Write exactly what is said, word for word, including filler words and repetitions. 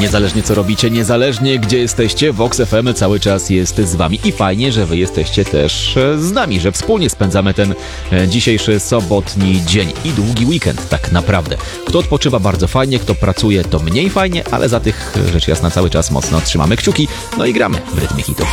Niezależnie co robicie, niezależnie gdzie jesteście, Vox F M cały czas jest z wami i fajnie, że wy jesteście też z nami, że wspólnie spędzamy ten dzisiejszy sobotni dzień i długi weekend tak naprawdę. Kto odpoczywa bardzo fajnie, kto pracuje to mniej fajnie, ale za tych rzecz jasna cały czas mocno trzymamy kciuki, no i gramy w rytmie hitów.